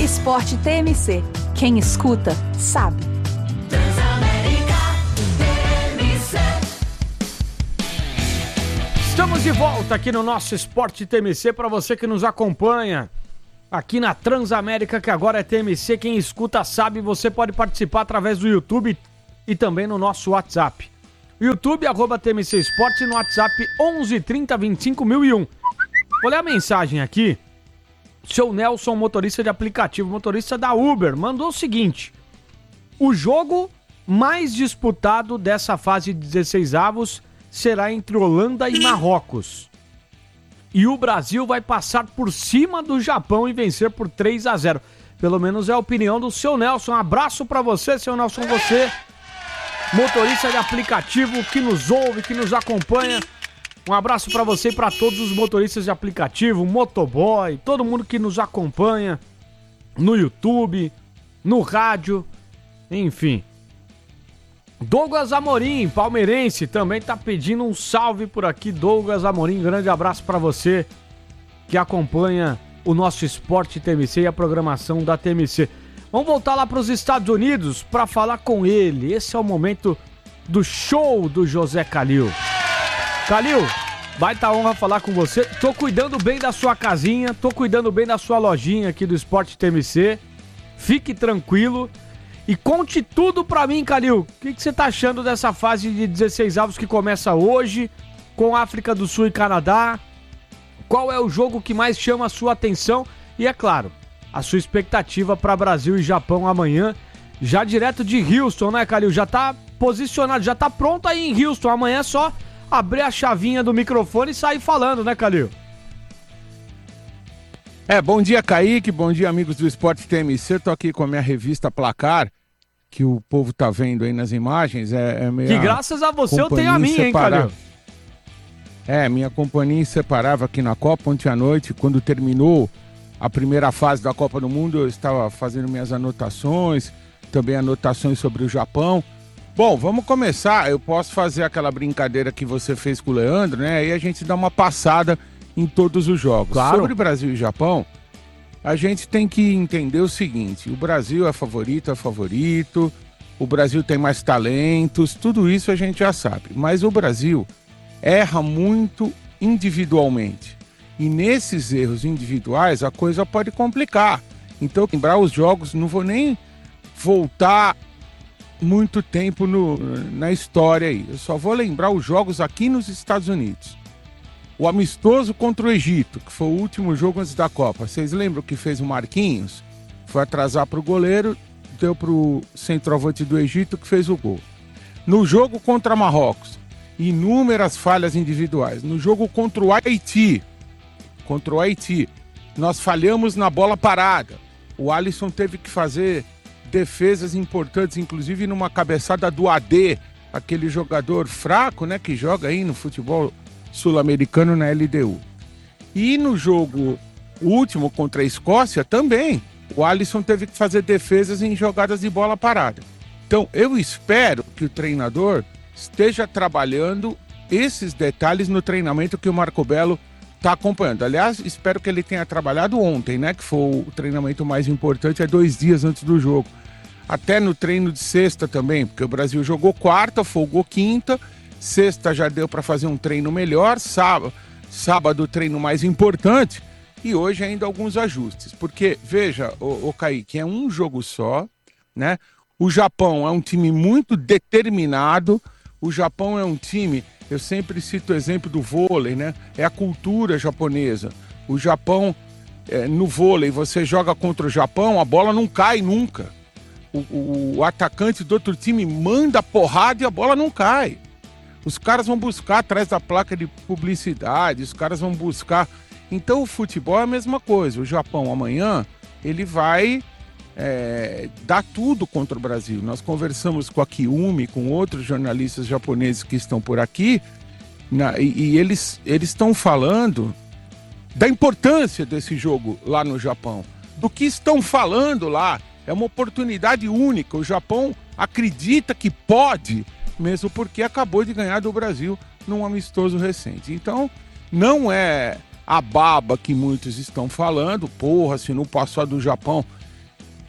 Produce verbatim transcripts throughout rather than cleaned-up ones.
Esporte T M C. Quem escuta, sabe. Transamérica T M C. Estamos de volta aqui no nosso Esporte T M C para você que nos acompanha aqui na Transamérica, que agora é T M C. Quem escuta sabe, você pode participar através do YouTube e também no nosso WhatsApp. YouTube, arroba T M C Esporte, no WhatsApp onze trinta vinte e cinco mil e um. Vou ler a mensagem aqui. Seu Nelson, motorista de aplicativo, motorista da Uber, mandou o seguinte: o jogo mais disputado dessa fase de dezesseis avos será entre Holanda e Marrocos. E o Brasil vai passar por cima do Japão e vencer por três a zero. Pelo menos é a opinião do seu Nelson. Um abraço pra você, seu Nelson, você, motorista de aplicativo que nos ouve, que nos acompanha. Um abraço pra você e pra todos os motoristas de aplicativo, motoboy, todo mundo que nos acompanha no YouTube, no rádio, enfim. Douglas Amorim, palmeirense, também tá pedindo um salve por aqui. Douglas Amorim, grande abraço pra você que acompanha o nosso Esporte T M C e a programação da T M C. Vamos voltar lá pros Estados Unidos pra falar com ele. Esse é o momento do show do José Calil. Calil, baita honra falar com você. Tô cuidando bem da sua casinha, tô cuidando bem da sua lojinha aqui do Esporte T M C. Fique tranquilo e conte tudo pra mim, Calil. O que, que você tá achando dessa fase de dezesseis avos que começa hoje, com África do Sul e Canadá? Qual é o jogo que mais chama a sua atenção? E, é claro, a sua expectativa para Brasil e Japão amanhã, já direto de Houston, né, Calil? Já tá posicionado, já tá pronto aí em Houston. Amanhã é só abrir a chavinha do microfone e sair falando, né, Calil? É, bom dia, Kaique, bom dia, amigos do Esporte T M C. Tô aqui com a minha revista Placar, que o povo tá vendo aí nas imagens. É, é minha que graças a você eu tenho a minha, hein, Calil? É, minha companhia inseparável aqui na Copa. Ontem à noite, quando terminou a primeira fase da Copa do Mundo, eu estava fazendo minhas anotações, também anotações sobre o Japão. Bom, vamos começar. Eu posso fazer aquela brincadeira que você fez com o Leandro, né? Aí a gente dá uma passada em todos os jogos. Claro. Sobre Brasil e Japão, a gente tem que entender o seguinte: o Brasil é favorito, é favorito, o Brasil tem mais talentos, tudo isso a gente já sabe. Mas o Brasil erra muito individualmente. E nesses erros individuais a coisa pode complicar. Então, lembrar os jogos, não vou nem voltar muito tempo no, na história aí. Eu só vou lembrar os jogos aqui nos Estados Unidos. O amistoso contra o Egito, que foi o último jogo antes da Copa. Vocês lembram que fez o Marquinhos? Foi atrasar para o goleiro, deu para o centroavante do Egito que fez o gol. No jogo contra Marrocos, inúmeras falhas individuais. No jogo contra o Haiti, contra o Haiti, nós falhamos na bola parada. O Alisson teve que fazer defesas importantes, inclusive numa cabeçada do A D, aquele jogador fraco, né, que joga aí no futebol sul-americano na L D U. E no jogo último contra a Escócia também, o Alisson teve que fazer defesas em jogadas de bola parada. Então, eu espero que o treinador esteja trabalhando esses detalhes no treinamento que o Marco Belo está acompanhando. Aliás, espero que ele tenha trabalhado ontem, né, que foi o treinamento mais importante, é dois dias antes do jogo. Até no treino de sexta também, porque o Brasil jogou quarta, folgou quinta, sexta já deu para fazer um treino melhor, sábado, sábado o treino mais importante, e hoje ainda alguns ajustes. Porque, veja, o, o Kaique, é um jogo só, né? O Japão é um time muito determinado, o Japão é um time, eu sempre cito o exemplo do vôlei, né? É a cultura japonesa. O Japão, é, no vôlei, você joga contra o Japão, a bola não cai nunca. O, o, o atacante do outro time manda porrada e a bola não cai. Os caras vão buscar atrás da placa de publicidade, os caras vão buscar... Então o futebol é a mesma coisa. O Japão amanhã, ele vai é, dar tudo contra o Brasil. Nós conversamos com a Kiumi, com outros jornalistas japoneses que estão por aqui, na, e, e eles estão falando da importância desse jogo lá no Japão. Do que estão falando lá. É uma oportunidade única. O Japão acredita que pode, mesmo porque acabou de ganhar do Brasil num amistoso recente. Então, não é a baba que muitos estão falando. Porra, se não passar do Japão,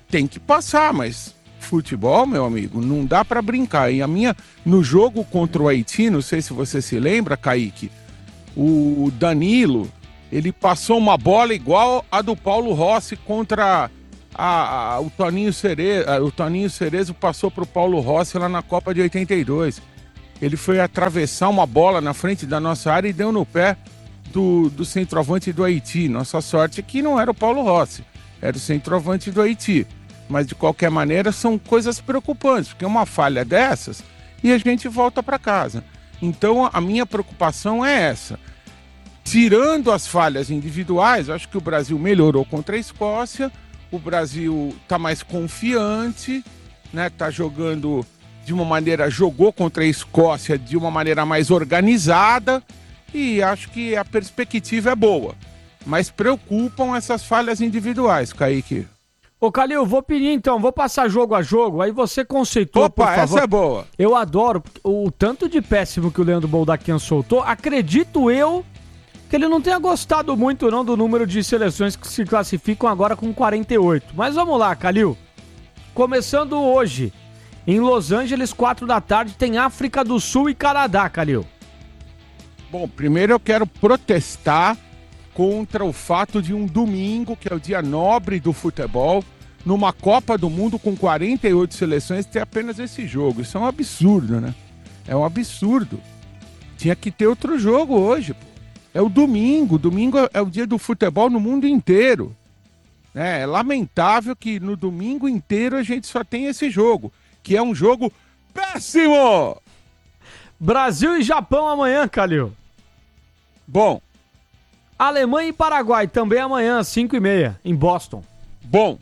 tem que passar, mas futebol, meu amigo, não dá pra brincar. E a minha, no jogo contra o Haiti, não sei se você se lembra, Kaique, o Danilo, ele passou uma bola igual a do Paulo Rossi contra a, a, o Toninho Cerezo. O Toninho Cerezo passou pro Paulo Rossi lá na Copa de oitenta e dois. Ele foi atravessar uma bola na frente da nossa área e deu no pé do, do centroavante do Haiti. Nossa sorte é que não era o Paulo Rossi, era o centroavante do Haiti. Mas, de qualquer maneira, são coisas preocupantes, porque uma falha dessas e a gente volta para casa. Então, a minha preocupação é essa. Tirando as falhas individuais, acho que o Brasil melhorou contra a Escócia, o Brasil está mais confiante, né? Está jogando de uma maneira, jogou contra a Escócia de uma maneira mais organizada e acho que a perspectiva é boa. Mas preocupam essas falhas individuais, Kaique. Ô, Calil, vou pedir então, vou passar jogo a jogo, aí você conceitua, Opa, por favor. Essa é boa. Eu adoro o tanto de péssimo que o Leandro Boldaquian soltou. Acredito eu que ele não tenha gostado muito não do número de seleções que se classificam agora com quarenta e oito. Mas vamos lá, Calil. Começando hoje, em Los Angeles, quatro da tarde, tem África do Sul e Canadá, Calil. Bom, primeiro eu quero protestar contra o fato de um domingo, que é o dia nobre do futebol, numa Copa do Mundo com quarenta e oito seleções, ter apenas esse jogo. Isso é um absurdo, né? É um absurdo. Tinha que ter outro jogo hoje, pô. É o domingo. Domingo é o dia do futebol no mundo inteiro. É, é lamentável que no domingo inteiro a gente só tem esse jogo, que é um jogo péssimo! Brasil e Japão amanhã, Calil. Bom. Alemanha e Paraguai também amanhã, às cinco e meia, em Boston. Bom.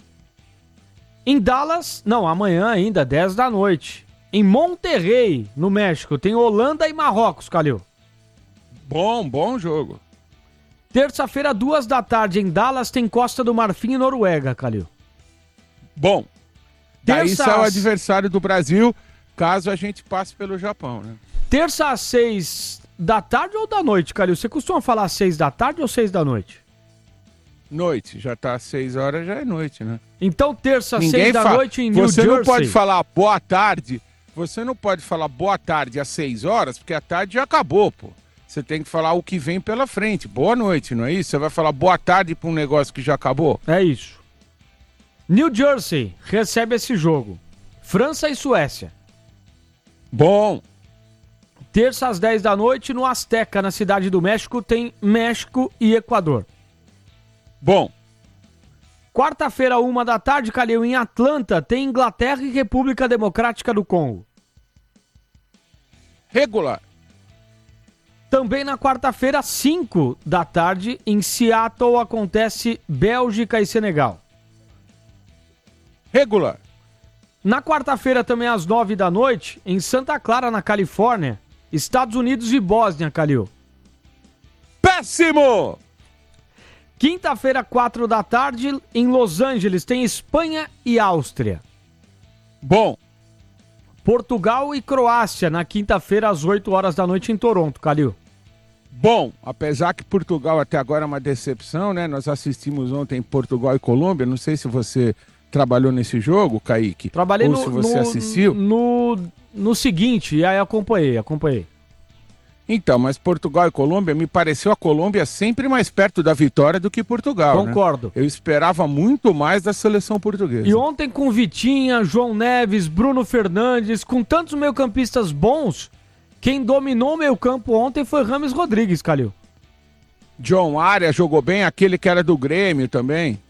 Em Dallas, não, amanhã ainda, dez da noite. Em Monterrey, no México, tem Holanda e Marrocos, Calil. Bom, bom jogo. Terça-feira, duas da tarde, em Dallas, tem Costa do Marfim e Noruega, Calil. Bom. Daí Terça... sai o adversário do Brasil, caso a gente passe pelo Japão, né? Terça às seis da tarde ou da noite, Calil? Você costuma falar seis da tarde ou seis da noite? Noite, já tá às seis horas, já é noite, né? Então, terça, Ninguém seis da fa... noite em New Você Jersey. não pode falar boa tarde, você não pode falar boa tarde às seis horas, porque a tarde já acabou, pô. Você tem que falar o que vem pela frente. Boa noite, não é isso? Você vai falar boa tarde pra um negócio que já acabou? É isso. New Jersey recebe esse jogo. França e Suécia. Bom. Terça às dez da noite, no Azteca, na Cidade do México, tem México e Equador. Bom. Quarta-feira, uma da tarde, Calil, em Atlanta, tem Inglaterra e República Democrática do Congo. Regular. Também na quarta-feira, cinco da tarde, em Seattle, acontece Bélgica e Senegal. Regular. Na quarta-feira, também às nove da noite, em Santa Clara, na Califórnia, Estados Unidos e Bósnia, Calil. Péssimo! Quinta-feira, quatro da tarde, em Los Angeles, tem Espanha e Áustria. Bom. Portugal e Croácia, na quinta-feira, às oito horas da noite, em Toronto, Calil. Bom, apesar que Portugal até agora é uma decepção, né? Nós assistimos ontem Portugal e Colômbia, não sei se você trabalhou nesse jogo, Kaique. Trabalhei ou no, se você no, assistiu. No, no seguinte, e aí acompanhei, acompanhei. Então, mas Portugal e Colômbia, me pareceu a Colômbia sempre mais perto da vitória do que Portugal. Concordo. Né? Eu esperava muito mais da seleção portuguesa. E ontem com Vitinha, João Neves, Bruno Fernandes, com tantos meio-campistas bons, quem dominou o meio-campo ontem foi Rames Rodrigues, Calil. John Arias jogou bem, aquele que era do Grêmio também.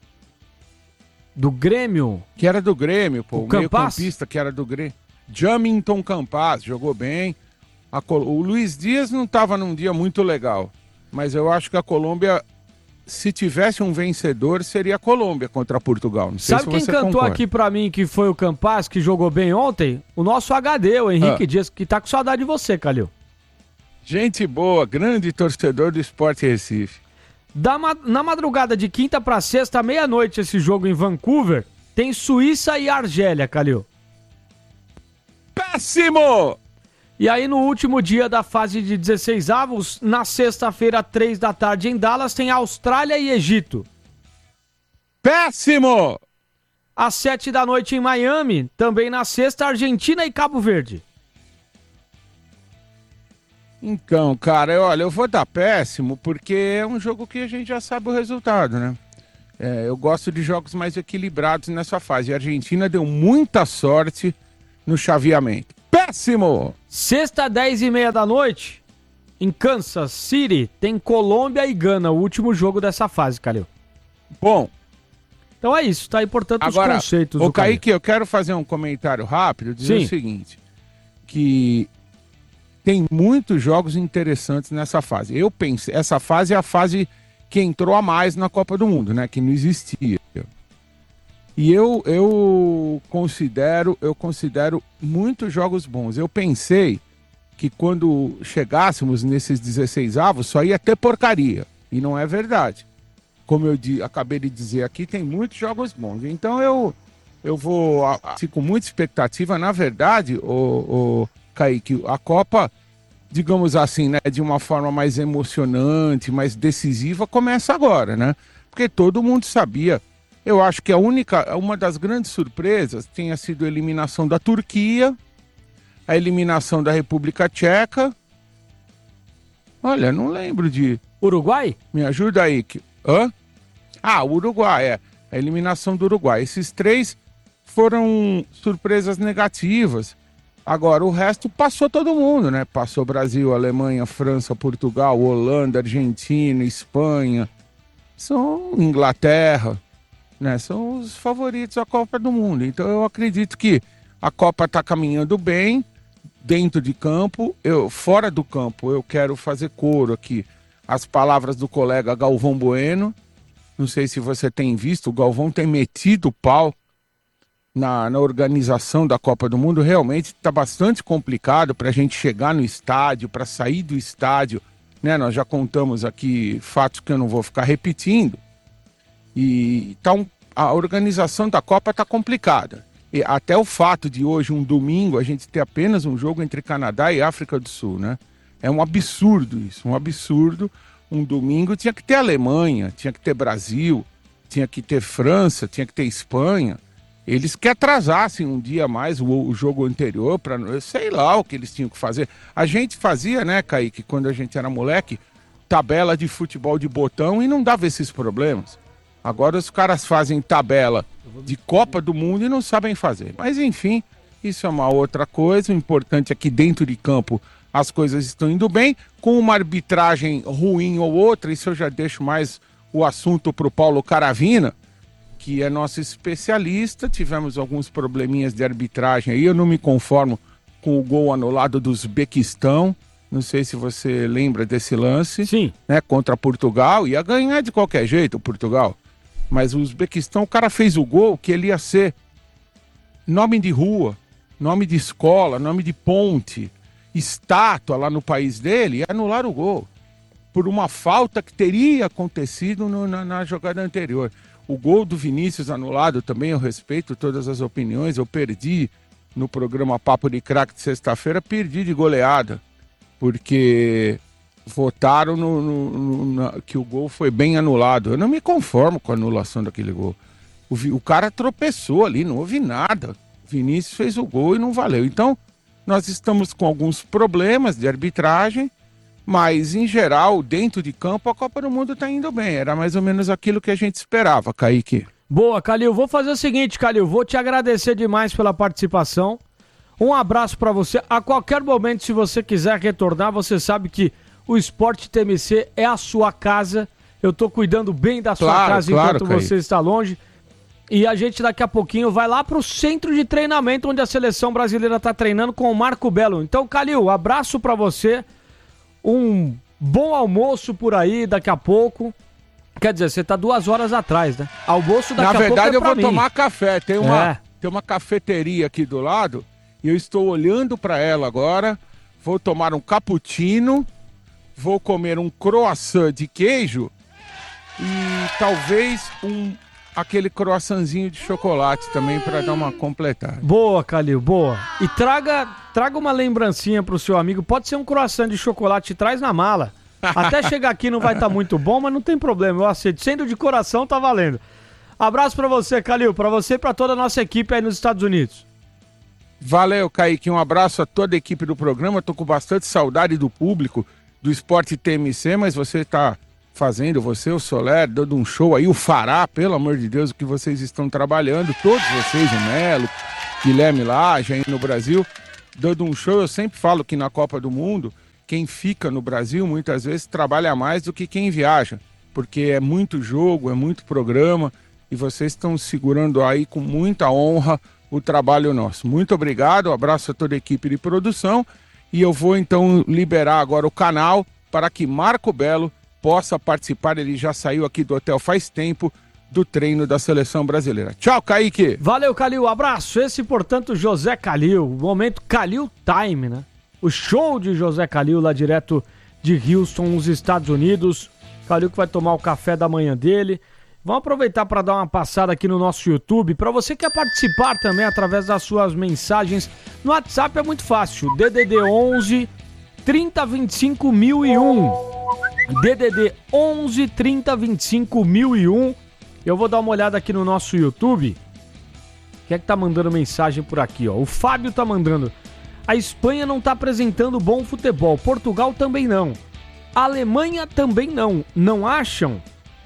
Do Grêmio? Que era do Grêmio, pô. O, o meio-campista que era do Grêmio. Jamington Campas jogou bem. A Col... O Luiz Dias não estava num dia muito legal. Mas eu acho que a Colômbia, se tivesse um vencedor, seria a Colômbia contra Portugal. Não sei Sabe se quem você cantou concorda. aqui pra mim que foi o Campas, que jogou bem ontem? O nosso H D, o Henrique Ah. Dias, que tá com saudade de você, Calil. Gente boa, grande torcedor do Sport Recife. Da ma- na madrugada de quinta pra sexta, meia-noite, esse jogo em Vancouver, tem Suíça e Argélia, Calil. Péssimo! E aí no último dia da fase de dezesseis avos, na sexta-feira, três da tarde, em Dallas, tem Austrália e Egito. Péssimo! Às sete da noite em Miami, também na sexta, Argentina e Cabo Verde. Então, cara, olha, eu vou dar péssimo porque é um jogo que a gente já sabe o resultado, né? É, eu gosto de jogos mais equilibrados nessa fase. A Argentina deu muita sorte no chaveamento. Péssimo! Sexta, dez e meia da noite, em Kansas City, tem Colômbia e Gana, o último jogo dessa fase, Calil. Bom, então é isso, tá aí, portanto, agora, os conceitos. Ô, Kaique, eu quero fazer um comentário rápido, dizer Sim. o seguinte, que tem muitos jogos interessantes nessa fase. Eu pensei, essa fase é a fase que entrou a mais na Copa do Mundo, né, que não existia. E eu, eu considero, eu considero muitos jogos bons. Eu pensei que quando chegássemos nesses dezesseis avos, só ia ter porcaria. E não é verdade. Como eu di- acabei de dizer aqui, tem muitos jogos bons. Então eu, eu vou, assim, com muita expectativa. Na verdade, o, o Kaique, a Copa, digamos assim, né, de uma forma mais emocionante, mais decisiva, começa agora, né? Porque todo mundo sabia. Eu acho que a única, uma das grandes surpresas tenha sido a eliminação da Turquia, a eliminação da República Tcheca. Olha, não lembro de... Uruguai? Me ajuda aí. Que... Hã? Ah, o Uruguai, é. A eliminação do Uruguai. Esses três foram surpresas negativas. Agora, o resto passou todo mundo, né? Passou Brasil, Alemanha, França, Portugal, Holanda, Argentina, Espanha. São Inglaterra, né? São os favoritos à Copa do Mundo. Então, eu acredito que a Copa está caminhando bem, dentro de campo. Eu, fora do campo, eu quero fazer coro aqui as palavras do colega Galvão Bueno. Não sei se você tem visto, o Galvão tem metido o pau na, na organização da Copa do Mundo. Realmente está bastante complicado para a gente chegar no estádio, para sair do estádio, né? Nós já contamos aqui fatos que eu não vou ficar repetindo. E então, a organização da Copa está complicada. E até o fato de hoje, um domingo, a gente ter apenas um jogo entre Canadá e África do Sul, né? É um absurdo isso, um absurdo. Um domingo tinha que ter Alemanha, tinha que ter Brasil, tinha que ter França, tinha que ter Espanha. Eles que atrasassem um dia mais o, o jogo anterior, para sei lá o que eles tinham que fazer. A gente fazia, né, Kaique, quando a gente era moleque, tabela de futebol de botão e não dava esses problemas. Agora os caras fazem tabela de Copa do Mundo e não sabem fazer. Mas enfim, isso é uma outra coisa. O importante é que dentro de campo as coisas estão indo bem, com uma arbitragem ruim ou outra. Isso eu já deixo mais o assunto para o Paulo Caravina, que é nosso especialista. Tivemos alguns probleminhas de arbitragem aí, eu não me conformo com o gol anulado do Uzbequistão. Não sei se você lembra desse lance. Sim. Né, contra Portugal. Ia ganhar de qualquer jeito o Portugal. Mas o Uzbequistão, o cara fez o gol que ele ia ser nome de rua, nome de escola, nome de ponte, estátua lá no país dele, e anular o gol por uma falta que teria acontecido no, na, na jogada anterior. O gol do Vinícius anulado também, eu respeito todas as opiniões. Eu perdi no programa Papo de Craque de sexta-feira, perdi de goleada, porque votaram no, no, no, na, que o gol foi bem anulado. Eu não me conformo com a anulação daquele gol. O, o cara tropeçou ali, não houve nada. O Vinícius fez o gol e não valeu. Então, nós estamos com alguns problemas de arbitragem, mas, em geral, dentro de campo, a Copa do Mundo está indo bem. Era mais ou menos aquilo que a gente esperava, Kaique. Boa, Calil. Vou fazer o seguinte, Calil. Vou te agradecer demais pela participação. Um abraço para você. A qualquer momento, se você quiser retornar, você sabe que o Esporte T M C é a sua casa. Eu tô cuidando bem da sua Claro, casa claro, enquanto Kaique. você está longe. E a gente daqui a pouquinho vai lá pro centro de treinamento onde a seleção brasileira tá treinando com o Marco Belo. Então, Calil, abraço para você. Um bom almoço por aí daqui a pouco. Quer dizer, você tá duas horas atrás, né? Almoço daqui Na a pouco verdade, é eu pra vou mim. tomar café. Tem uma, É. tem uma cafeteria aqui do lado e eu estou olhando para ela agora. Vou tomar um cappuccino, vou comer um croissant de queijo e talvez um aquele croissantzinho de chocolate também para dar uma completada. Boa, Calil, boa. E traga, traga uma lembrancinha pro seu amigo. Pode ser um croissant de chocolate, traz na mala. Até chegar aqui não vai estar muito bom, mas não tem problema, eu aceito. Sendo de coração, tá valendo. Abraço pra você, Calil, pra você e pra toda a nossa equipe aí nos Estados Unidos. Valeu, Kaique. Um abraço a toda a equipe do programa. Tô com bastante saudade do público do Esporte T M C, mas você tá fazendo, você, o Soler, dando um show aí, o Fará, pelo amor de Deus, o que vocês estão trabalhando, todos vocês, o Melo, Guilherme Laje aí no Brasil, dando um show. Eu sempre falo que na Copa do Mundo, quem fica no Brasil muitas vezes trabalha mais do que quem viaja, porque é muito jogo, é muito programa, e vocês estão segurando aí com muita honra o trabalho nosso. Muito obrigado, um abraço a toda a equipe de produção, e eu vou então liberar agora o canal para que Marco Belo possa participar. Ele já saiu aqui do hotel faz tempo do treino da seleção brasileira. Tchau, Kaique! Valeu, Calil, abraço. Esse, portanto, José Calil, o momento Calil Time, né? O show de José Calil lá direto de Houston, nos Estados Unidos. Calil que vai tomar o café da manhã dele. Vamos aproveitar para dar uma passada aqui no nosso YouTube. Para você que quer participar também através das suas mensagens no WhatsApp, é muito fácil. D D D onze trinta vinte e cinco mil e um. D D D onze trinta vinte e cinco mil e um. Eu vou dar uma olhada aqui no nosso YouTube. Quem é que tá mandando mensagem por aqui, ó? O Fábio tá mandando. A Espanha não tá apresentando bom futebol. Portugal também não. A Alemanha também não. Não acham?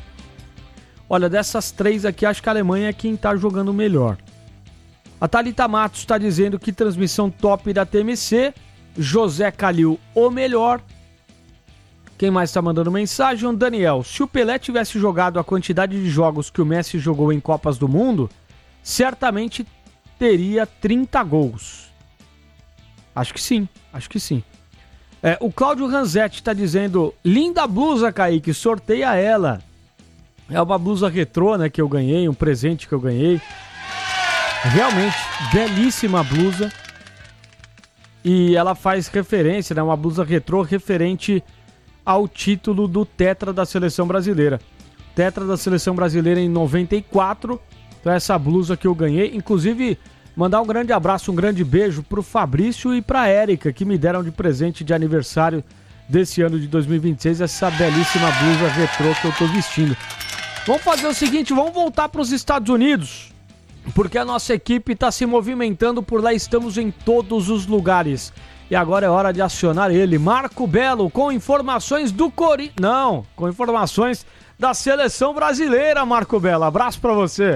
Olha, dessas três aqui, acho que a Alemanha é quem tá jogando melhor. A Thalita Matos está dizendo que transmissão top da T M C. José Calil, o melhor. Quem mais está mandando mensagem? O Daniel. Se o Pelé tivesse jogado a quantidade de jogos que o Messi jogou em Copas do Mundo, certamente teria trinta gols. Acho que sim, acho que sim. É, o Cláudio Ranzetti está dizendo: linda blusa, Kaique, sorteia ela. É uma blusa retrô, né, que eu ganhei, um presente que eu ganhei. Realmente, belíssima blusa. E ela faz referência, né, uma blusa retrô referente ao título do Tetra da Seleção Brasileira. Tetra da Seleção Brasileira em noventa e quatro. Então essa blusa que eu ganhei. Inclusive, mandar um grande abraço, um grande beijo pro Fabrício e pra Érica, que me deram de presente de aniversário desse ano de dois mil e vinte e seis, essa belíssima blusa retrô que eu tô vestindo. Vamos fazer o seguinte, vamos voltar para os Estados Unidos, porque a nossa equipe está se movimentando por lá, estamos em todos os lugares. E agora é hora de acionar ele, Marco Belo, com informações do Corinthians. Não, com informações da seleção brasileira, Marco Belo. Abraço para você.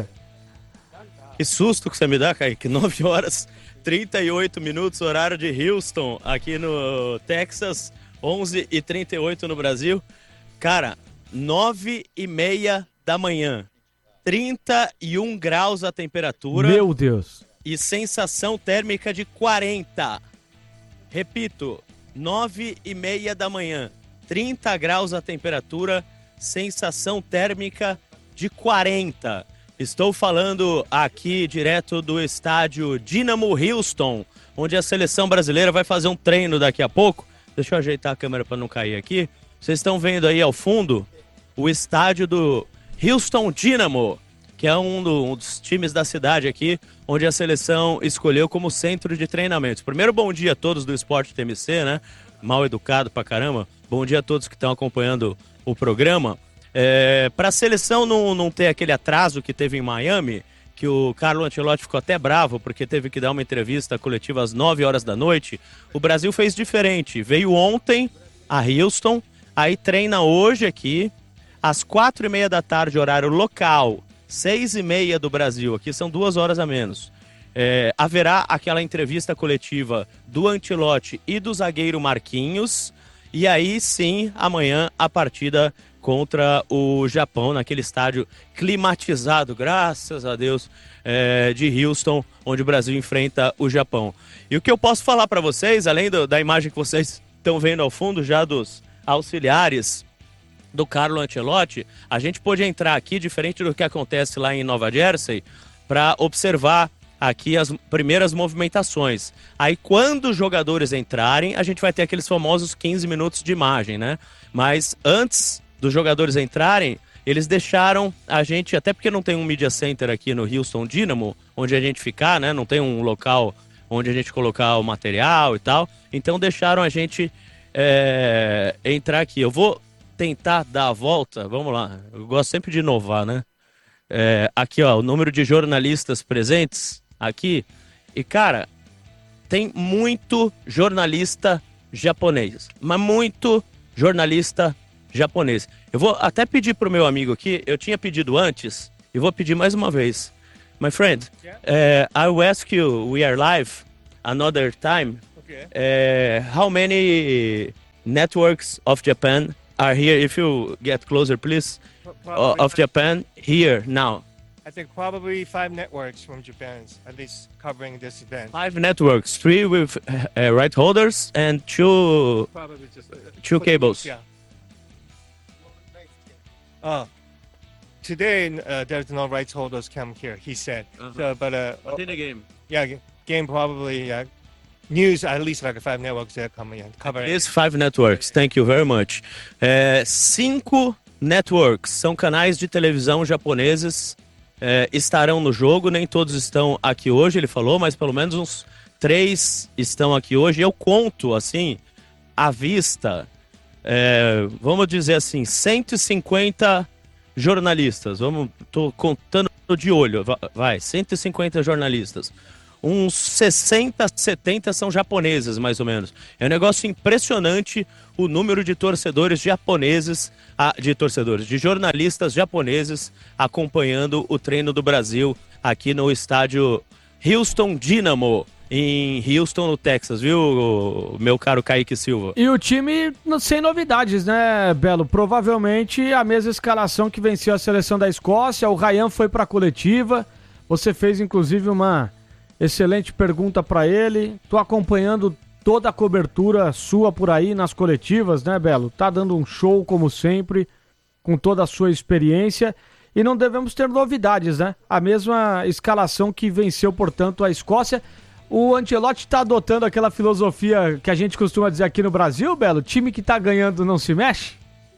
Que susto que você me dá, Kaique. nove horas e trinta e oito minutos, horário de Houston, aqui no Texas, onze e trinta e oito no Brasil. Cara, nove e meia da manhã, trinta e um graus a temperatura. Meu Deus. E sensação térmica de quarenta. Repito, nove e meia da manhã, trinta graus a temperatura, sensação térmica de quarenta. Estou falando aqui direto do estádio Dynamo Houston, onde a seleção brasileira vai fazer um treino daqui a pouco. Deixa eu ajeitar a câmera para não cair aqui. Vocês estão vendo aí ao fundo o estádio do Houston Dynamo, que é um, do, um dos times da cidade aqui, onde a seleção escolheu como centro de treinamentos. Primeiro, bom dia a todos do Esporte T M C, né? Mal educado pra caramba. Bom dia a todos que estão acompanhando o programa. É, para a seleção não, não ter aquele atraso que teve em Miami, que o Carlo Ancelotti ficou até bravo porque teve que dar uma entrevista coletiva às nove horas da noite, o Brasil fez diferente. Veio ontem a Houston, aí treina hoje aqui, às quatro e meia da tarde, horário local, seis e meia do Brasil, aqui são duas horas a menos. É, haverá aquela entrevista coletiva do Ancelotti e do zagueiro Marquinhos, e aí sim, amanhã, a partida contra o Japão, naquele estádio climatizado, graças a Deus, é, de Houston, onde o Brasil enfrenta o Japão. E o que eu posso falar para vocês, além do, da imagem que vocês estão vendo ao fundo já dos auxiliares do Carlo Ancelotti, a gente pôde entrar aqui, diferente do que acontece lá em Nova Jersey, para observar aqui as primeiras movimentações. Aí quando os jogadores entrarem, a gente vai ter aqueles famosos quinze minutos de imagem, né? Mas antes dos jogadores entrarem, eles deixaram a gente, até porque não tem um media center aqui no Houston Dynamo, onde a gente ficar, né? Não tem um local onde a gente colocar o material e tal. Então deixaram a gente é, entrar aqui. Eu vou tentar dar a volta, vamos lá. Eu gosto sempre de inovar, né? é, aqui, ó, o número de jornalistas presentes aqui. E, cara, tem muito jornalista japonês, mas muito jornalista japonês. Eu vou até pedir pro meu amigo aqui, eu tinha pedido antes, e vou pedir mais uma vez. My friend, uh, I will ask you, we are live another time. Okay. Uh, how many networks of Japan are here? If you get closer, please, uh, of Japan here now. I think probably five networks from Japan, at least covering this event. Five networks, three with uh, right holders and two Probably just uh, two cables. Yeah. Uh, today uh, there's no rights holders come here. He said. Uh-huh. So, but uh, But in the game. yeah, g- game probably uh, news at least like five networks that coming and covering. These five networks, thank you very much. É, cinco networks são canais de televisão japoneses, é, estarão no jogo, nem todos estão aqui hoje, ele falou, mas pelo menos uns três estão aqui hoje. Eu conto, assim, à vista, é, vamos dizer assim, cento e cinquenta jornalistas, vamos, tô contando de olho, va- vai, cento e cinquenta jornalistas. Uns sessenta, setenta são japoneses, mais ou menos. É um negócio impressionante o número de torcedores japoneses, ah, de torcedores, de jornalistas japoneses acompanhando o treino do Brasil aqui no estádio Houston Dynamo, em Houston, no Texas, viu, meu caro Kaique Silva? E o time no- sem novidades, né, Belo? Provavelmente a mesma escalação que venceu a seleção da Escócia. O Ryan foi pra coletiva. Você fez, inclusive, uma excelente pergunta pra ele. Tô acompanhando toda a cobertura sua por aí nas coletivas, né, Belo? Tá dando um show, como sempre, com toda a sua experiência. E não devemos ter novidades, né? A mesma escalação que venceu, portanto, a Escócia. O Ancelotti está adotando aquela filosofia que a gente costuma dizer aqui no Brasil, Belo? Time que tá ganhando não se mexe?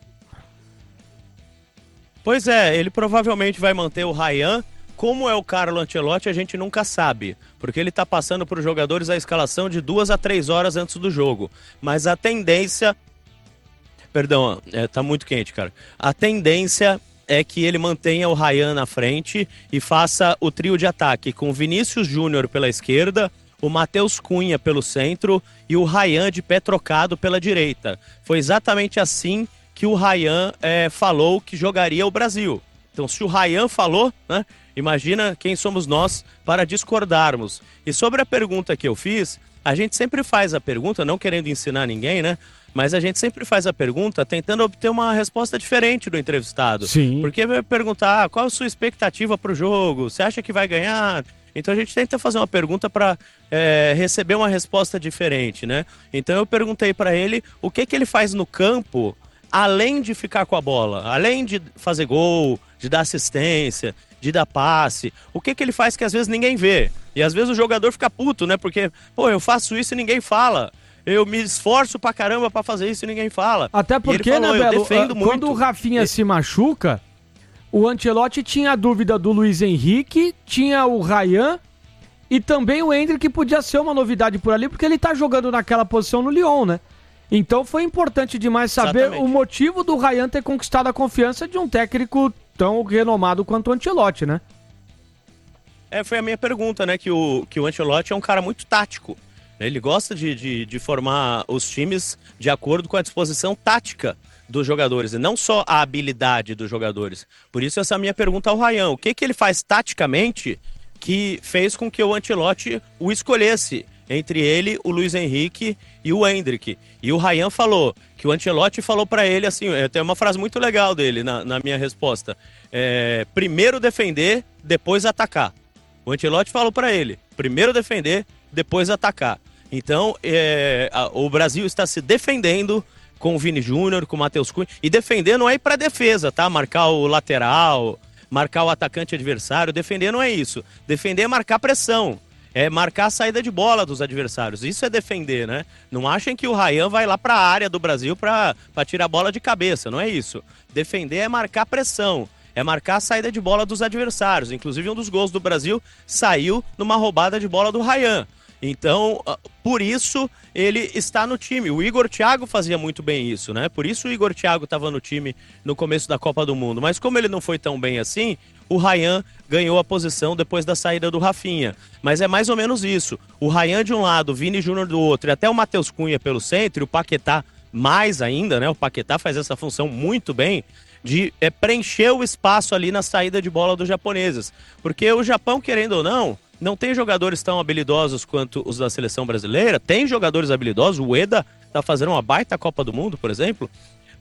Pois é, ele provavelmente vai manter o Ryan. Como é o Carlo Ancelotti, a gente nunca sabe, porque ele tá passando para os jogadores a escalação de duas a três horas antes do jogo. Mas a tendência... Perdão, é, tá muito quente, cara. A tendência é que ele mantenha o Ryan na frente e faça o trio de ataque com o Vinícius Júnior pela esquerda, o Matheus Cunha pelo centro e o Ryan de pé trocado pela direita. Foi exatamente assim que o Ryan é, falou que jogaria o Brasil. Então, se o Ryan falou, né, imagina quem somos nós para discordarmos. E sobre a pergunta que eu fiz, a gente sempre faz a pergunta, não querendo ensinar ninguém, né? Mas a gente sempre faz a pergunta tentando obter uma resposta diferente do entrevistado. Sim. Porque vai perguntar, ah, qual a sua expectativa para o jogo? Você acha que vai ganhar? Então a gente tenta fazer uma pergunta para é, receber uma resposta diferente, né? Então eu perguntei para ele o que, que ele faz no campo, além de ficar com a bola, além de fazer gol, de dar assistência, de dar passe, o que, que ele faz que às vezes ninguém vê? E às vezes o jogador fica puto, né? Porque, pô, eu faço isso e ninguém fala. Eu me esforço pra caramba pra fazer isso e ninguém fala. Até porque, E ele falou, né, eu Belo, defendo ah, muito. quando o Rafinha E- se machuca, o Ancelotti tinha a dúvida do Luiz Henrique, tinha o Ryan e também o Endrick, que podia ser uma novidade por ali, porque ele tá jogando naquela posição no Lyon, né? Então foi importante demais saber Exatamente. o motivo do Ryan ter conquistado a confiança de um técnico tão renomado quanto o Ancelotti, né? É, foi a minha pergunta, né? Que o, que o Ancelotti é um cara muito tático. Ele gosta de, de, de formar os times de acordo com a disposição tática dos jogadores, e não só a habilidade dos jogadores. Por isso essa é a minha pergunta ao Ryan. O que, que ele faz taticamente que fez com que o Ancelotti o escolhesse entre ele, o Luiz Henrique e o Endrick? E o Ryan falou que o Ancelotti falou pra ele assim, tem uma frase muito legal dele na, na minha resposta, é, primeiro defender, depois atacar. O Ancelotti falou pra ele, primeiro defender, depois atacar. Então, é, a, o Brasil está se defendendo com o Vini Júnior, com o Matheus Cunha, e defender não é ir pra defesa, tá? Marcar o lateral, marcar o atacante adversário, defender não é isso. Defender é marcar pressão, é marcar a saída de bola dos adversários. Isso é defender, né? Não achem que o Ryan vai lá pra área do Brasil pra, pra tirar a bola de cabeça, não é isso. Defender é marcar pressão, é marcar a saída de bola dos adversários. Inclusive, um dos gols do Brasil saiu numa roubada de bola do Ryan. Então, por isso, ele está no time. O Igor Thiago fazia muito bem isso, né? Por isso o Igor Thiago estava no time no começo da Copa do Mundo. Mas como ele não foi tão bem assim, o Ryan ganhou a posição depois da saída do Rafinha. Mas é mais ou menos isso. O Ryan de um lado, o Vini Júnior do outro, e até o Matheus Cunha pelo centro, e o Paquetá mais ainda, né? O Paquetá faz essa função muito bem, de é, preencher o espaço ali na saída de bola dos japoneses. Porque o Japão, querendo ou não, não tem jogadores tão habilidosos quanto os da seleção brasileira. Tem jogadores habilidosos, o Ueda tá fazendo uma baita Copa do Mundo, por exemplo,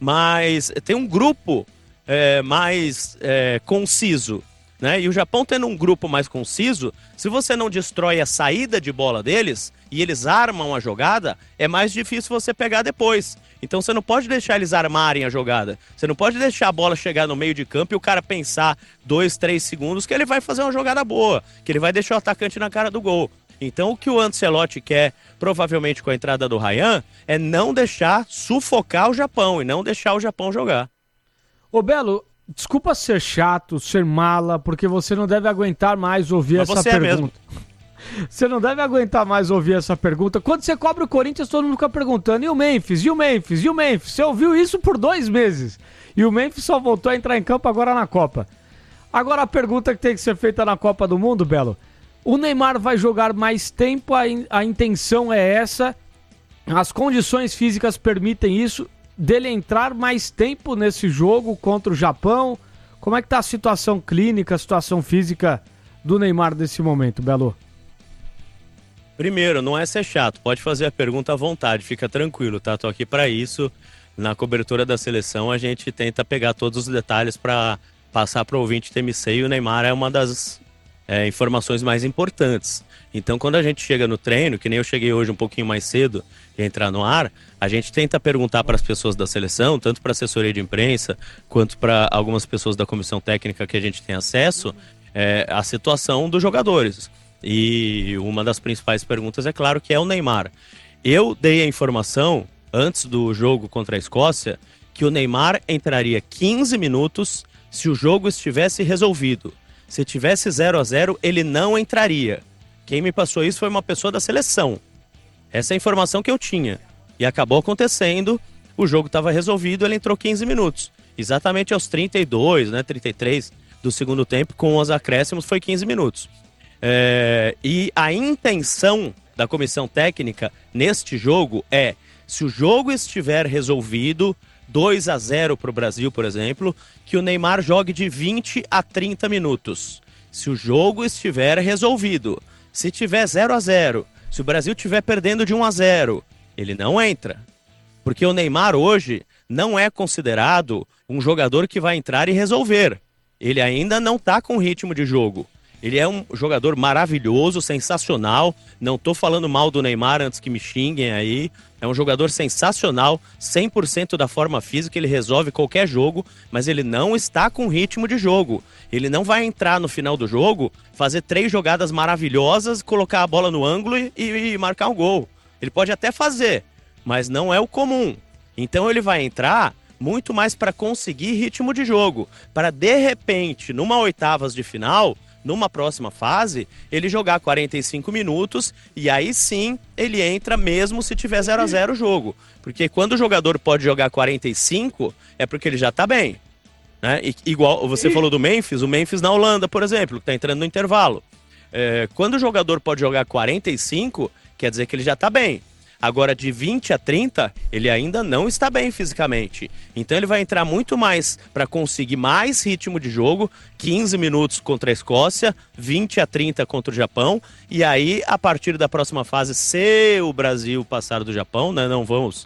mas tem um grupo é, mais é, conciso, né? E o Japão tendo um grupo mais conciso, se você não destrói a saída de bola deles e eles armam a jogada, é mais difícil você pegar depois. Então você não pode deixar eles armarem a jogada. Você não pode deixar a bola chegar no meio de campo e o cara pensar dois, três segundos que ele vai fazer uma jogada boa, que ele vai deixar o atacante na cara do gol. Então o que o Ancelotti quer, provavelmente com a entrada do Ryan, é não deixar sufocar o Japão e não deixar o Japão jogar. Ô Belo, desculpa ser chato, ser mala, porque você não deve aguentar mais ouvir Mas essa você é pergunta. mesmo. Você não deve aguentar mais ouvir essa pergunta. Quando você cobre o Corinthians, todo mundo fica perguntando: e o Memphis? E o Memphis? E o Memphis? Você ouviu isso por dois meses. E o Memphis só voltou a entrar em campo agora na Copa. Agora a pergunta que tem que ser feita na Copa do Mundo, Belo: o Neymar vai jogar mais tempo? A, in- a intenção é essa? As condições físicas permitem isso? Dele entrar mais tempo nesse jogo contra o Japão? Como é que tá a situação clínica, a situação física do Neymar nesse momento, Belo? Primeiro, não é ser chato, pode fazer a pergunta à vontade, fica tranquilo, tá? Tô aqui para isso. Na cobertura da seleção a gente tenta pegar todos os detalhes para passar para o ouvinte T M C, e o Neymar é uma das é, informações mais importantes. Então quando a gente chega no treino, que nem eu cheguei hoje um pouquinho mais cedo e entrar no ar, a gente tenta perguntar para as pessoas da seleção, tanto para a assessoria de imprensa, quanto para algumas pessoas da comissão técnica que a gente tem acesso, é, a situação dos jogadores. E uma das principais perguntas, é claro, que é o Neymar. Eu dei a informação, antes do jogo contra a Escócia, que o Neymar entraria quinze minutos se o jogo estivesse resolvido. Se tivesse zero a zero, ele não entraria. Quem me passou isso foi uma pessoa da seleção. Essa é a informação que eu tinha. E acabou acontecendo, o jogo estava resolvido, ele entrou quinze minutos. Exatamente aos trinta e dois, né, trinta e três do segundo tempo, com os acréscimos, foi quinze minutos. É, e a intenção da comissão técnica neste jogo é, se o jogo estiver resolvido, dois a zero para o Brasil, por exemplo, que o Neymar jogue de vinte a trinta minutos. Se o jogo estiver resolvido, se tiver zero a zero, se o Brasil estiver perdendo de um a zero, ele não entra. Porque o Neymar hoje não é considerado um jogador que vai entrar e resolver. Ele ainda não está com ritmo de jogo. Ele é um jogador maravilhoso, sensacional. Não estou falando mal do Neymar antes que me xinguem aí. É um jogador sensacional, cem por cento da forma física, ele resolve qualquer jogo, mas ele não está com ritmo de jogo. Ele não vai entrar no final do jogo, fazer três jogadas maravilhosas, colocar a bola no ângulo e, e marcar um gol. Ele pode até fazer, mas não é o comum. Então ele vai entrar muito mais para conseguir ritmo de jogo, para de repente, numa oitavas de final, numa próxima fase, ele jogar quarenta e cinco minutos e aí sim ele entra mesmo se tiver zero a zero o jogo. Porque quando o jogador pode jogar quarenta e cinco, é porque ele já tá bem. Né? E, igual você falou do Memphis, o Memphis na Holanda, por exemplo, que tá entrando no intervalo. É, quando o jogador pode jogar quarenta e cinco, quer dizer que ele já tá bem. Agora, de vinte a trinta, ele ainda não está bem fisicamente. Então ele vai entrar muito mais para conseguir mais ritmo de jogo, quinze minutos contra a Escócia, vinte a trinta contra o Japão. E aí, a partir da próxima fase, se o Brasil passar do Japão, né, não vamos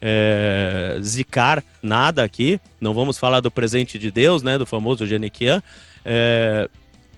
é, zicar nada aqui, não vamos falar do presente de Deus, né, do famoso Geniquian, é,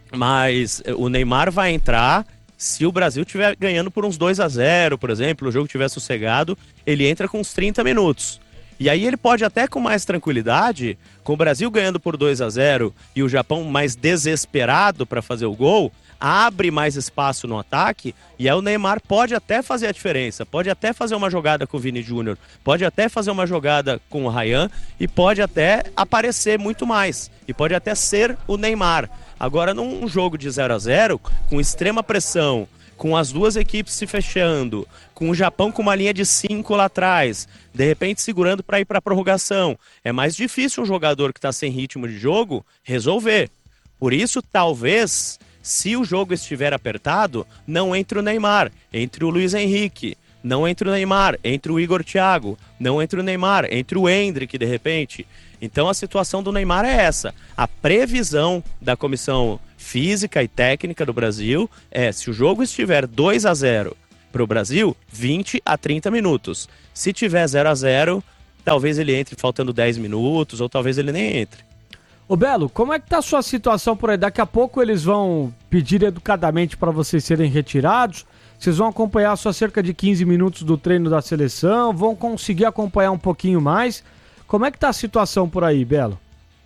mas o Neymar vai entrar. Se o Brasil estiver ganhando por uns dois a zero, por exemplo, o jogo estiver sossegado, ele entra com uns trinta minutos. E aí ele pode até com mais tranquilidade, com o Brasil ganhando por dois a zero e o Japão mais desesperado para fazer o gol, abre mais espaço no ataque e aí o Neymar pode até fazer a diferença, pode até fazer uma jogada com o Vini Júnior, pode até fazer uma jogada com o Ryan e pode até aparecer muito mais. E pode até ser o Neymar. Agora, num jogo de zero a zero, com extrema pressão, com as duas equipes se fechando, com o Japão com uma linha de cinco lá atrás, de repente segurando para ir para a prorrogação, é mais difícil um jogador que está sem ritmo de jogo resolver. Por isso, talvez, se o jogo estiver apertado, não entre o Neymar, entre o Luiz Henrique. Não entre o Neymar, entre o Igor Thiago. Não entre o Neymar, entre o Endrick, de repente. Então a situação do Neymar é essa. A previsão da Comissão Física e Técnica do Brasil é, se o jogo estiver dois a zero para o Brasil, vinte a trinta minutos. Se tiver zero a zero, talvez ele entre faltando dez minutos, ou talvez ele nem entre. Ô Belo, como é que tá a sua situação por aí? Daqui a pouco eles vão pedir educadamente para vocês serem retirados. Vocês vão acompanhar só cerca de quinze minutos do treino da seleção, vão conseguir acompanhar um pouquinho mais. Como é que tá a situação por aí, Belo?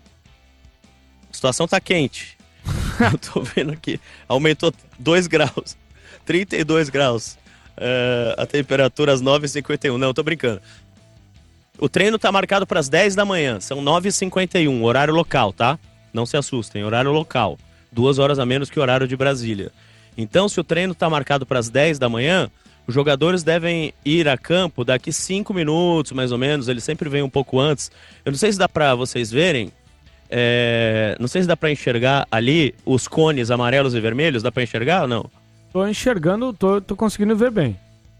A situação tá quente. Eu tô vendo aqui, aumentou dois graus, trinta e dois graus. Uh, a temperatura às nove e cinquenta e um. Não, eu tô brincando. O treino tá marcado para as dez da manhã, são nove e cinquenta e um, horário local, tá? Não se assustem, horário local. Duas horas a menos que o horário de Brasília. Então, se o treino está marcado para as dez da manhã, os jogadores devem ir a campo daqui cinco minutos, mais ou menos. Eles sempre vêm um pouco antes. Eu não sei se dá para vocês verem, é... não sei se dá para enxergar ali os cones amarelos e vermelhos. Dá para enxergar ou não? Tô enxergando, tô, tô conseguindo ver bem.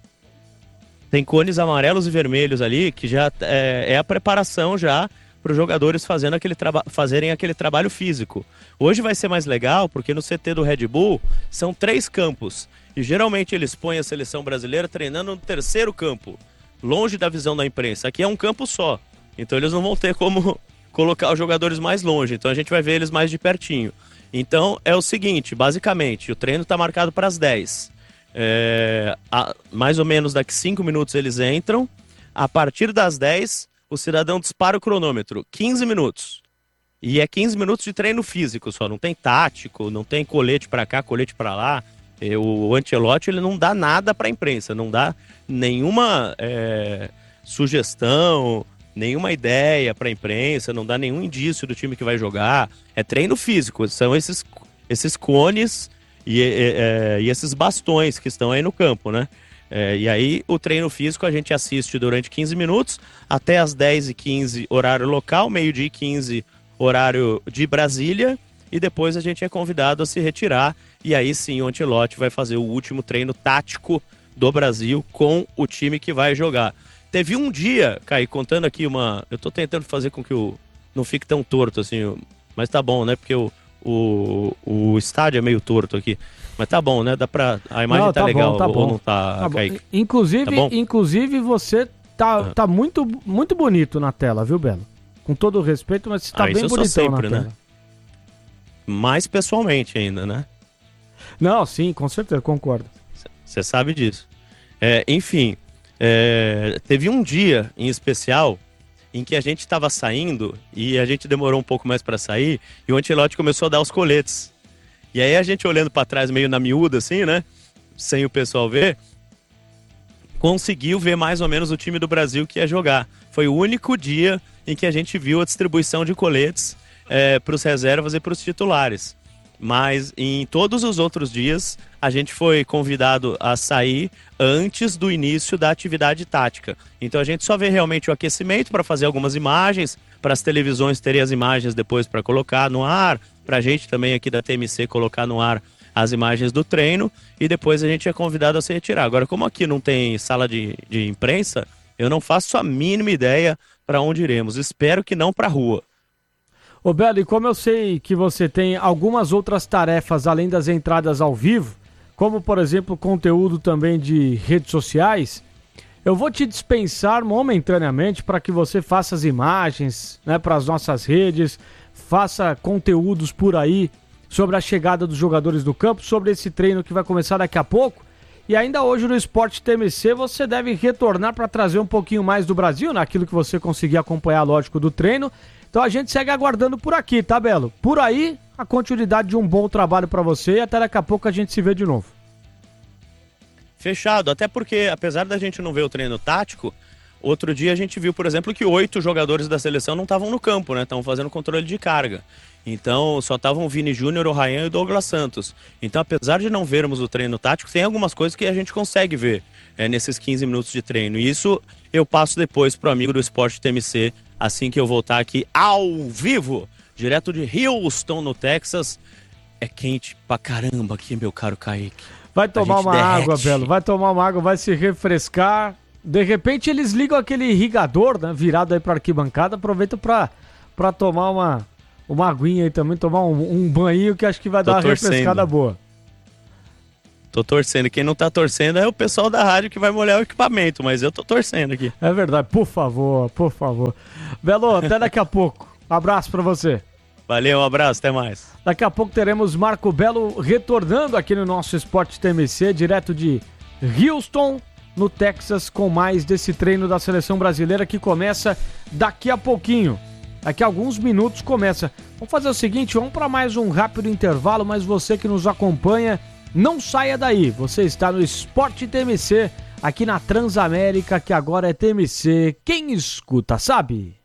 Tem cones amarelos e vermelhos ali, que já é, é a preparação já para os jogadores fazendo aquele traba- fazerem aquele trabalho físico. Hoje vai ser mais legal, porque no C T do Red Bull são três campos. E geralmente eles põem a seleção brasileira treinando no terceiro campo, longe da visão da imprensa. Aqui é um campo só, então eles não vão ter como colocar os jogadores mais longe. Então a gente vai ver eles mais de pertinho. Então é o seguinte, basicamente, o treino está marcado para as dez. É, a, mais ou menos daqui cinco minutos eles entram. A partir das dez... o cidadão dispara o cronômetro, quinze minutos. E é quinze minutos de treino físico só, não tem tático, não tem colete pra cá, colete pra lá. O Ancelotti, ele não dá nada pra imprensa, não dá nenhuma é, sugestão, nenhuma ideia pra imprensa, não dá nenhum indício do time que vai jogar. É treino físico, são esses, esses cones e, e, e esses bastões que estão aí no campo, né? É, e aí o treino físico a gente assiste durante quinze minutos, até as dez e quinze horário local, meio-dia e quinze horário de Brasília, e depois a gente é convidado a se retirar, e aí sim o Ancelotti vai fazer o último treino tático do Brasil com o time que vai jogar. Teve um dia, Caí, contando aqui uma... Eu tô tentando fazer com que o não fique tão torto assim, mas tá bom, né? Porque o, o, o estádio é meio torto aqui. Mas tá bom, né? Dá pra... A imagem não, tá, tá legal, bom, tá ou bom. não tá, tá Kaique? Inclusive, tá bom? inclusive você tá, Ah. tá muito, muito bonito na tela, viu, Belo? Com todo o respeito, mas você tá Ah, bem isso eu sou bonitão sempre, na né? tela. Mais pessoalmente ainda, né? Não, sim, com certeza, concordo. Você sabe disso. É, enfim, é, teve um dia em especial em que a gente estava saindo e a gente demorou um pouco mais para sair e o Ancelotti começou a dar os coletes. E aí a gente olhando para trás meio na miúda assim, né? Sem o pessoal ver, conseguiu ver mais ou menos o time do Brasil que ia jogar. Foi o único dia em que a gente viu a distribuição de coletes é, para os reservas e para os titulares. Mas em todos os outros dias, a gente foi convidado a sair antes do início da atividade tática. Então a gente só vê realmente o aquecimento para fazer algumas imagens, para as televisões terem as imagens depois para colocar no ar, para a gente também aqui da T M C colocar no ar as imagens do treino, e depois a gente é convidado a se retirar. Agora, como aqui não tem sala de, de imprensa, eu não faço a mínima ideia para onde iremos. Espero que não para a rua. Ô Belo, e como eu sei que você tem algumas outras tarefas além das entradas ao vivo, como por exemplo conteúdo também de redes sociais, eu vou te dispensar momentaneamente para que você faça as imagens, né, para as nossas redes, faça conteúdos por aí sobre a chegada dos jogadores do campo, sobre esse treino que vai começar daqui a pouco. E ainda hoje no Esporte T M C você deve retornar para trazer um pouquinho mais do Brasil, naquilo que você conseguir acompanhar, lógico, do treino. Então a gente segue aguardando por aqui, tá, Belo? Por aí, a continuidade de um bom trabalho para você e até daqui a pouco a gente se vê de novo. Fechado, até porque apesar da gente não ver o treino tático, outro dia a gente viu, por exemplo, que oito jogadores da seleção não estavam no campo, né? Estavam fazendo controle de carga. Então só estavam o Vini Júnior, o Ryan e o Douglas Santos. Então apesar de não vermos o treino tático, tem algumas coisas que a gente consegue ver é, nesses quinze minutos de treino. E isso eu passo depois pro amigo do Esporte T M C, assim que eu voltar aqui ao vivo direto de Houston, no Texas. É quente pra caramba aqui, meu caro Kaique. Vai tomar uma derrete. água, Belo. Vai tomar uma água, vai se refrescar. De repente eles ligam aquele irrigador, né? Virado aí pra arquibancada. Aproveita pra, pra tomar uma, uma aguinha aí também. Tomar um, um banho que acho que vai Tô dar uma torcendo. refrescada boa. Tô torcendo. Quem não tá torcendo é o pessoal da rádio que vai molhar o equipamento, mas eu tô torcendo aqui. É verdade. Por favor, por favor. Belo, até daqui a pouco. Abraço pra você. Valeu, um abraço, até mais. Daqui a pouco teremos Marco Belo retornando aqui no nosso Esporte T M C, direto de Houston, no Texas, com mais desse treino da Seleção Brasileira que começa daqui a pouquinho. Daqui a alguns minutos começa. Vamos fazer o seguinte, vamos para mais um rápido intervalo, mas você que nos acompanha, não saia daí. Você está no Esporte T M C, aqui na Transamérica, que agora é T M C. Quem escuta, sabe?